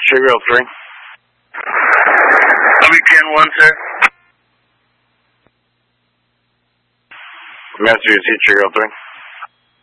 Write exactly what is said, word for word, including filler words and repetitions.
Trigger oh three. W ten one, sir. Master, you see Trigger oh three.